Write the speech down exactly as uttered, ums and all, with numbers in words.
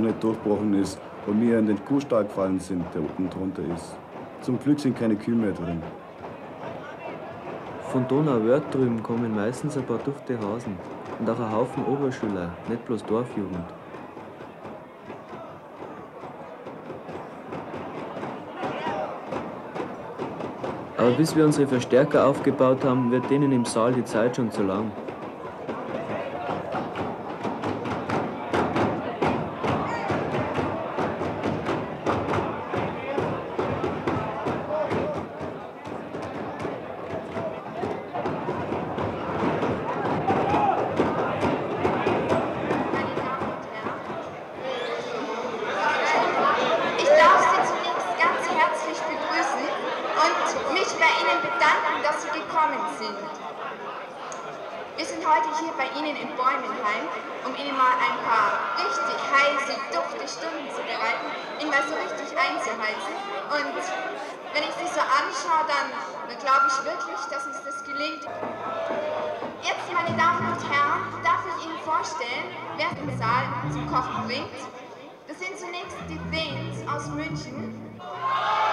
nicht durchgebrochen ist und wir in den Kuhstall gefallen sind, der unten drunter ist. Zum Glück sind keine Kühe mehr drin. Von Donauwörth drüben kommen meistens ein paar dufte Hasen und auch ein Haufen Oberschüler, nicht bloß Dorfjugend. Aber bis wir unsere Verstärker aufgebaut haben, wird denen im Saal die Zeit schon zu lang. Wir sind heute hier bei Ihnen in Bäumenheim, um Ihnen mal ein paar richtig heiße, dufte Stunden zu bereiten, Ihnen mal so richtig einzuheizen. Und wenn ich Sie so anschaue, dann, dann glaube ich wirklich, dass uns das gelingt. Jetzt, meine Damen und Herren, darf ich Ihnen vorstellen, wer den Saal zum Kochen bringt. Das sind zunächst die Danes aus München.